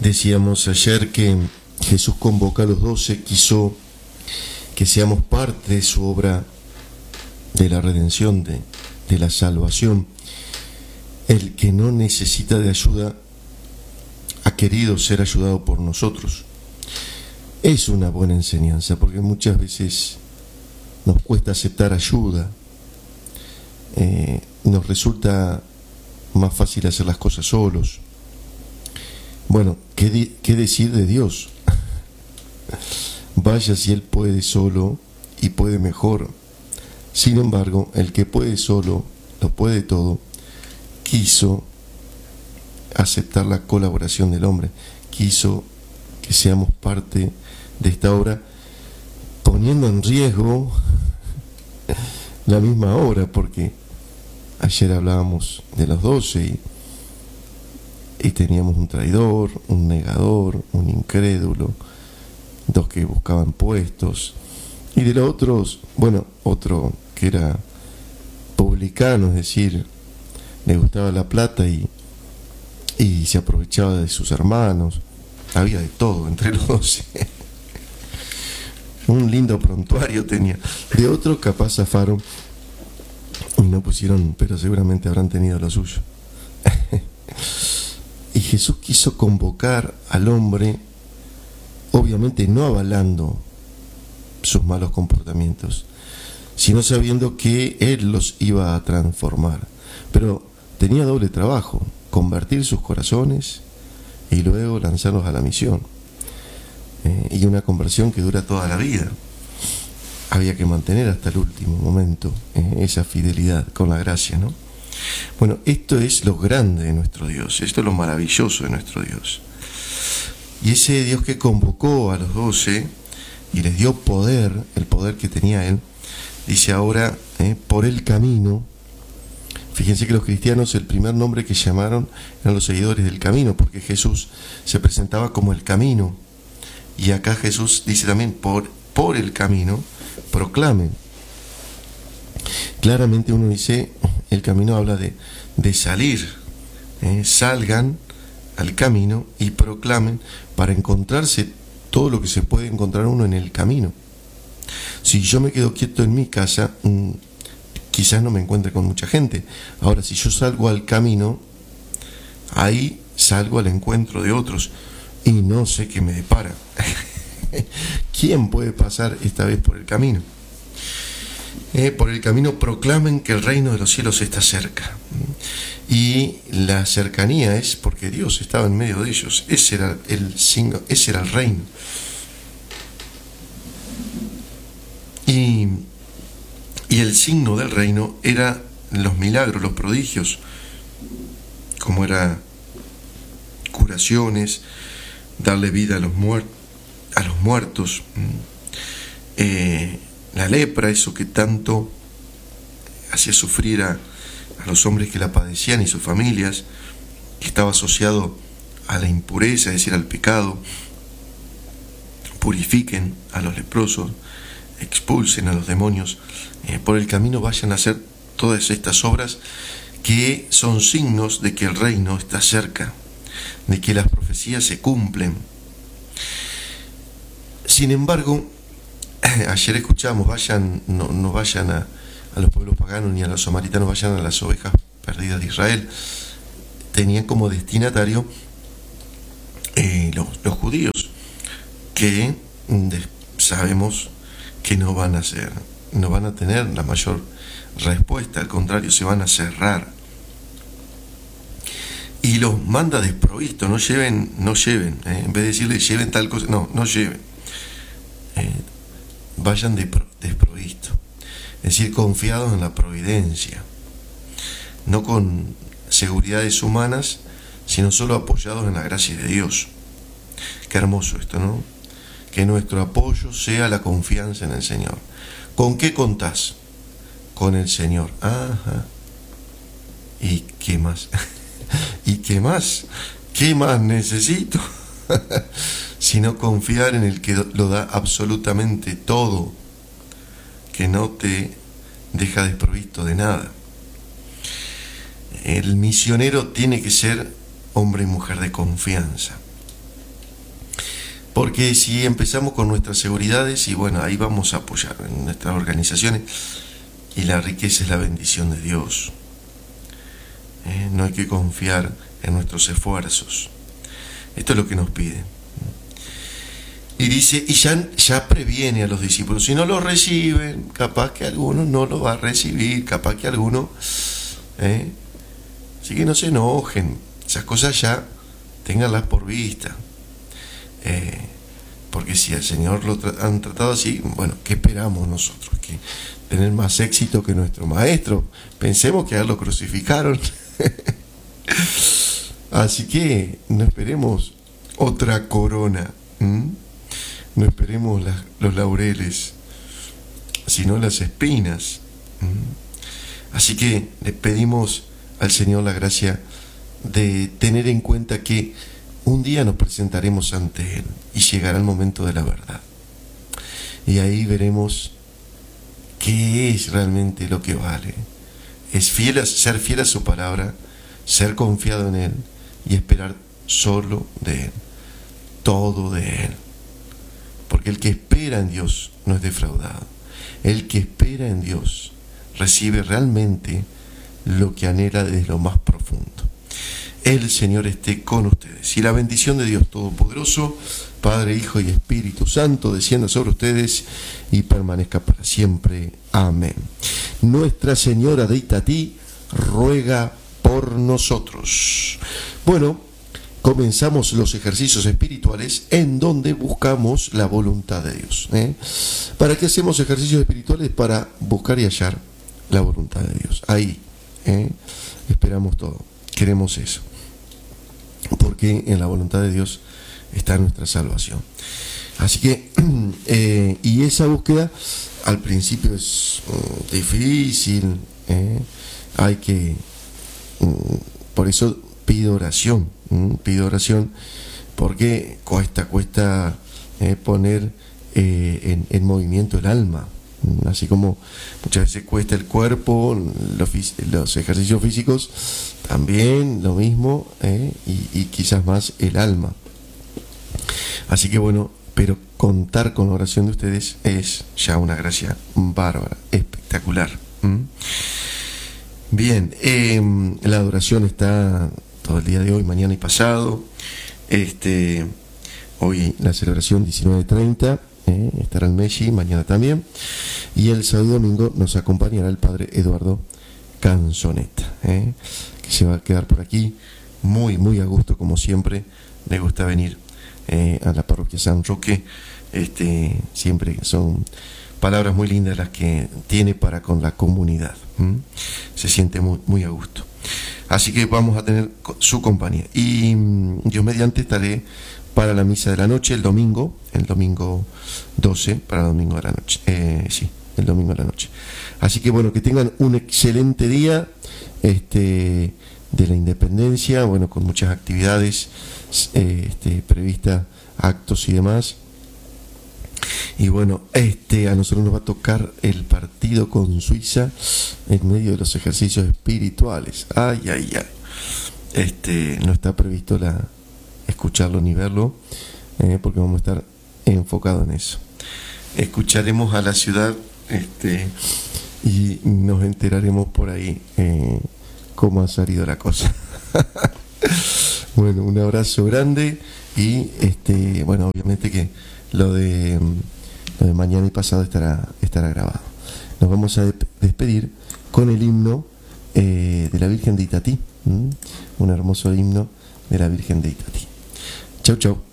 Decíamos ayer que Jesús convoca a los 12, quiso que seamos parte de su obra de la redención, de la salvación. El que no necesita de ayuda ha querido ser ayudado por nosotros. Es una buena enseñanza, porque muchas veces nos cuesta aceptar ayuda. Nos resulta más fácil hacer las cosas solos. Bueno, ¿qué decir de Dios? Vaya si Él puede solo y puede mejor. Sin embargo, el que puede solo, lo puede todo, quiso aceptar la colaboración del hombre, quiso que seamos parte de esta obra, poniendo en riesgo la misma obra, porque ayer hablábamos de los 12 y teníamos un traidor, un negador, un incrédulo, dos que buscaban puestos, y de los otros, bueno, otro que era publicano, es decir, le gustaba la plata y se aprovechaba de sus hermanos. Había de todo entre los 12. Un lindo prontuario tenía. De otros capaz zafaron y no pusieron, pero seguramente habrán tenido lo suyo. Y Jesús quiso convocar al hombre, obviamente no avalando sus malos comportamientos, sino sabiendo que Él los iba a transformar. Pero tenía doble trabajo: convertir sus corazones y luego lanzarlos a la misión. Y una conversión que dura toda la vida. Había que mantener hasta el último momento esa fidelidad con la gracia, ¿no? Bueno, esto es lo grande de nuestro Dios, esto es lo maravilloso de nuestro Dios. Y ese Dios que convocó a los 12 y les dio poder, el poder que tenía Él, dice ahora, por el camino. Fíjense que los cristianos, el primer nombre que llamaron eran los seguidores del camino, porque Jesús se presentaba como el camino. Y acá Jesús dice también, por el camino, proclamen. Claramente uno dice, el camino habla de salir, salgan al camino y proclamen, para encontrarse todo lo que se puede encontrar uno en el camino. Si yo me quedo quieto en mi casa, quizás no me encuentre con mucha gente. Ahora, si yo salgo al camino, ahí salgo al encuentro de otros y no sé qué me depara. ¿Quién puede pasar esta vez por el camino? Por el camino proclamen que el reino de los cielos está cerca. Y la cercanía es porque Dios estaba en medio de ellos. Ese era el signo, ese era el reino. Y el signo del reino era los milagros, los prodigios, como era curaciones, darle vida a los muertos, la lepra, eso que tanto hacía sufrir a los hombres que la padecían y sus familias, que estaba asociado a la impureza, es decir, al pecado. Purifiquen a los leprosos, expulsen a los demonios, por el camino vayan a hacer todas estas obras que son signos de que el reino está cerca, de que las profecías se cumplen. Sin embargo, ayer escuchamos, no vayan a los pueblos paganos ni a los samaritanos, vayan a las ovejas perdidas de Israel. Tenían como destinatario los judíos, que sabemos que no van a tener la mayor respuesta, al contrario, se van a cerrar. Y los manda desprovisto, no lleven, en vez de decirle lleven tal cosa, no lleven, vayan desprovisto, es decir, confiados en la providencia, no con seguridades humanas, sino solo apoyados en la gracia de Dios. Qué hermoso esto, ¿no? Que nuestro apoyo sea la confianza en el Señor. ¿Con qué contás? Con el Señor. Ajá. ¿Y qué más? ¿Y qué más? ¿Qué más necesito? Sino confiar en el que lo da absolutamente todo, que no te deja desprovisto de nada. El misionero tiene que ser hombre y mujer de confianza. Porque si empezamos con nuestras seguridades, y bueno, ahí vamos a apoyar en nuestras organizaciones, y la riqueza es la bendición de Dios. No hay que confiar en nuestros esfuerzos. Esto es lo que nos pide. Y dice, y ya previene a los discípulos, si no lo reciben, capaz que alguno no lo va a recibir, capaz que alguno, así que no se enojen, esas cosas ya ténganlas por vista, porque si al Señor lo han tratado así, bueno, ¿qué esperamos nosotros? Que tener más éxito que nuestro maestro. Pensemos que a él lo crucificaron. Así que no esperemos otra corona, no esperemos los laureles, sino las espinas. Así que le pedimos al Señor la gracia de tener en cuenta que un día nos presentaremos ante Él y llegará el momento de la verdad. Y ahí veremos qué es realmente lo que vale. Es ser fiel a su palabra, ser confiado en Él y esperar solo de Él, todo de Él. Porque el que espera en Dios no es defraudado. El que espera en Dios recibe realmente lo que anhela desde lo más profundo. El Señor esté con ustedes. Y la bendición de Dios Todopoderoso, Padre, Hijo y Espíritu Santo, descienda sobre ustedes y permanezca para siempre. Amén. Nuestra Señora de Itatí ruega por nosotros. Bueno, comenzamos los ejercicios espirituales en donde buscamos la voluntad de Dios. ¿Para qué hacemos ejercicios espirituales? Para buscar y hallar la voluntad de Dios. Ahí esperamos todo. Queremos eso. Porque en la voluntad de Dios está nuestra salvación. Así que, y esa búsqueda al principio es difícil. Hay que, por eso pido oración. Pido oración porque cuesta poner en movimiento el alma, así como muchas veces cuesta el cuerpo, los ejercicios físicos también lo mismo, y quizás más el alma. Así que bueno, pero contar con la oración de ustedes es ya una gracia bárbara, espectacular. Bien, la adoración está todo el día de hoy, mañana y pasado. Hoy la celebración 19:30, estará el Messi, mañana también. Y el sábado y domingo nos acompañará el padre Eduardo Canzoneta, que se va a quedar por aquí muy, muy a gusto, como siempre. Le gusta venir a la parroquia San Roque. Siempre son palabras muy lindas las que tiene para con la comunidad. Se siente muy, muy a gusto. Así que vamos a tener su compañía. Y Dios mediante estaré para la misa de la noche el domingo 12, para el domingo de la noche. Sí, el domingo de la noche. Así que bueno, que tengan un excelente día de la Independencia, bueno, con muchas actividades previstas, actos y demás. Y bueno, a nosotros nos va a tocar el partido con Suiza en medio de los ejercicios espirituales. Ay. No está previsto escucharlo ni verlo, porque vamos a estar enfocados en eso. Escucharemos a la ciudad, y nos enteraremos por ahí cómo ha salido la cosa. Bueno, un abrazo grande y bueno, obviamente que lo de mañana y pasado estará grabado. Nos vamos a despedir con el himno de la Virgen de Itatí, un hermoso himno de la Virgen de Itatí. Chau, chau.